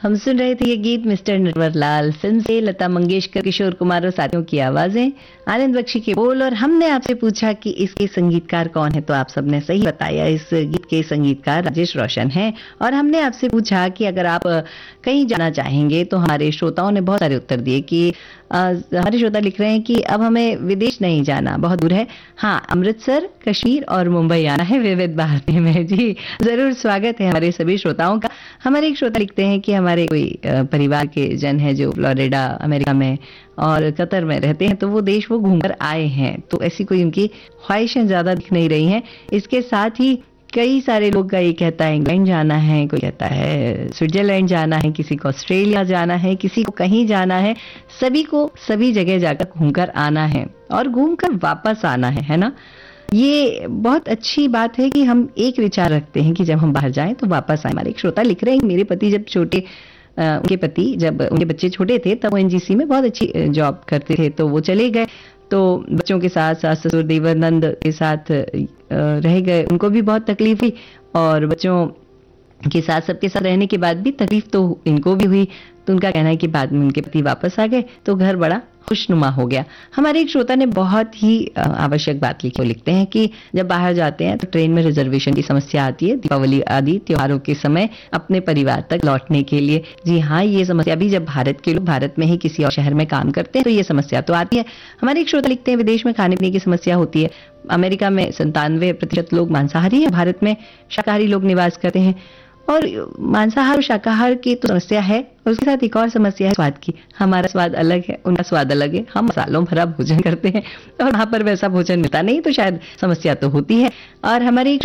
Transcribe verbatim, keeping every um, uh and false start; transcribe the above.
हम सुन रहे थे ये गीत मिस्टर नटवरलाल फिल्म से, लता मंगेशकर, किशोर कुमार और साथियों की आवाजें, आनंद बख्शी के बोल। और हमने आपसे पूछा कि इसके संगीतकार कौन है, तो आप सबने सही बताया, इस गीत के संगीतकार राजेश रोशन हैं। और हमने आपसे पूछा कि अगर आप कहीं जाना चाहेंगे, तो हमारे श्रोताओं ने बहुत सारे उत्तर दिए कि आ, हमारे श्रोता लिख रहे हैं कि अब हमें विदेश नहीं जाना, बहुत दूर है, हाँ अमृतसर, कश्मीर और मुंबई आना है विविध भारती में। जी जरूर स्वागत है हमारे सभी श्रोताओं का। हमारे एक श्रोता लिखते हैं कि हमारे कोई परिवार के जन है जो फ्लोरिडा अमेरिका में और कतर में रहते हैं, तो वो देश वो घूमकर आए हैं, तो ऐसी कोई उनकी ख्वाहिशें ज्यादा दिख नहीं रही हैं। इसके साथ ही कई सारे लोग का ये कहता है इंग्लैंड जाना है, कोई कहता है स्विट्जरलैंड जाना है, किसी को ऑस्ट्रेलिया जाना है, किसी को कहीं जाना है, सभी को सभी जगह जाकर घूमकर आना है और घूमकर वापस आना है, है ना। ये बहुत अच्छी बात है कि हम एक विचार रखते हैं कि जब हम बाहर जाएं तो वापस आए। हमारे एक श्रोता लिख रहे हैं, मेरे पति जब छोटे Uh, उनके पति जब उनके बच्चे छोटे थे तब वो एनजीसी में बहुत अच्छी जॉब करते थे, तो वो चले गए, तो बच्चों के साथ सास ससुर देवर नंद के साथ रह गए, उनको भी बहुत तकलीफ हुई और बच्चों के साथ सबके साथ रहने के बाद भी तकलीफ तो इनको भी हुई। तो उनका कहना है कि बाद में उनके पति वापस आ गए तो घर बड़ा खुशनुमा हो गया। हमारे एक श्रोता ने बहुत ही आवश्यक बात लिखी, वो लिखते हैं कि जब बाहर जाते हैं तो ट्रेन में रिजर्वेशन की समस्या आती है दीपावली आदि त्योहारों के समय अपने परिवार तक लौटने के लिए। जी हाँ, ये समस्या भी जब भारत के लोग भारत में ही किसी और शहर में काम करते हैं तो ये समस्या तो आती है। हमारे एक श्रोता लिखते हैं विदेश में खाने पीने की समस्या होती है, अमेरिका में संतानवे प्रतिशत लोग मांसाहारी है, भारत में शाकाहारी लोग निवास करते हैं। और मांसाहार और शाकाहार की तो समस्या है, उसके साथ एक और समस्या है स्वाद की। हमारा स्वाद अलग है, उनका स्वाद अलग है, हम मसालों भरा भोजन करते हैं और वहां पर वैसा भोजन मिलता नहीं, तो शायद समस्या तो होती है। और हमारे एक